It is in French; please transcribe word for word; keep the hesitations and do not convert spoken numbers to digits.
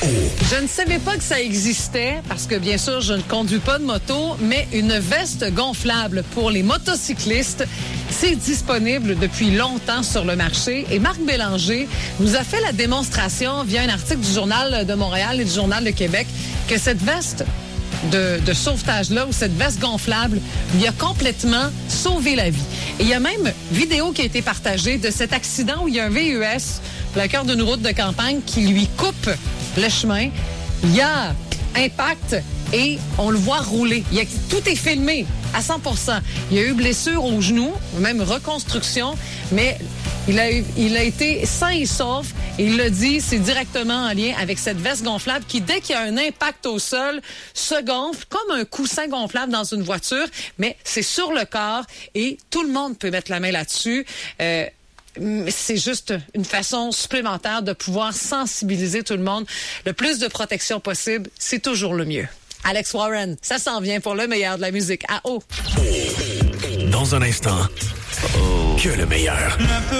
Je ne savais pas que ça existait parce que, bien sûr, je ne conduis pas de moto, mais une veste gonflable pour les motocyclistes, c'est disponible depuis longtemps sur le marché. Et Marc Bélanger nous a fait la démonstration via un article du Journal de Montréal et du Journal de Québec que cette veste de, de sauvetage-là ou cette veste gonflable lui a complètement sauvé la vie. Et il y a même vidéo qui a été partagée de cet accident où il y a un V U S, le cœur d'une route de campagne, qui lui coupe le chemin. Il y a impact et on le voit rouler. Il y a, tout est filmé à cent pour cent. Il y a eu blessure au genou, même reconstruction, mais il a, il a été sain et sauf. Et il l'a dit, c'est directement en lien avec cette veste gonflable qui, dès qu'il y a un impact au sol, se gonfle comme un coussin gonflable dans une voiture, mais c'est sur le corps et tout le monde peut mettre la main là-dessus. Euh, C'est juste une façon supplémentaire de pouvoir sensibiliser tout le monde. Le plus de protection possible, c'est toujours le mieux. Alex Warren, ça s'en vient pour le meilleur de la musique. À haut. Dans un instant, que le meilleur.